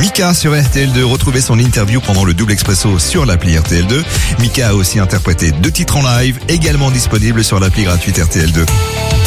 Mika sur RTL2. Retrouvez son interview pendant le double expresso sur l'appli RTL2. Mika a aussi interprété 2 titres en live, également disponibles sur l'appli gratuite RTL2.